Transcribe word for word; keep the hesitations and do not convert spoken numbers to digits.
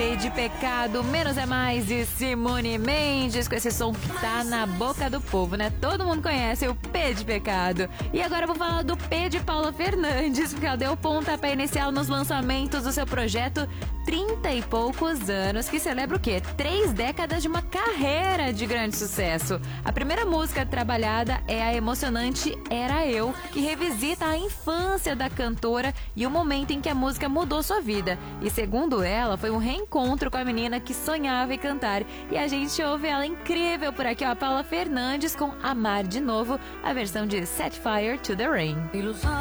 P de Pecado, Menos é Mais, de Simone Mendes, com esse som que tá na boca do povo, né? Todo mundo conhece o P de Pecado. E agora eu vou falar do P de Paula Fernandes, porque ela deu o pontapé inicial nos lançamentos do seu projeto trinta e poucos anos, que celebra o quê? Três décadas de uma carreira de grande sucesso. A primeira música trabalhada é a emocionante Era Eu, que revisita a infância da cantora e o momento em que a música mudou sua vida. E segundo ela, foi um reencontro com a menina que sonhava em cantar. E a gente ouve ela incrível por aqui, ó, a Paula Fernandes com Amar de Novo, a versão de Set Fire to the Rain. Ilusão